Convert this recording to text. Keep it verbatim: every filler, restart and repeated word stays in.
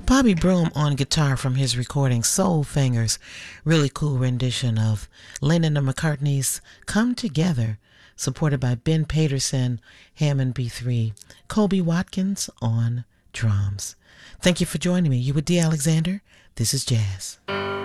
Bobby Broom on guitar from his recording Soul Fingers. Really cool rendition of Lennon and McCartney's Come Together, supported by Ben Paterson, Hammond B three, Colby Watkins on drums. Thank you for joining me. You with D. Alexander. This is Jazz.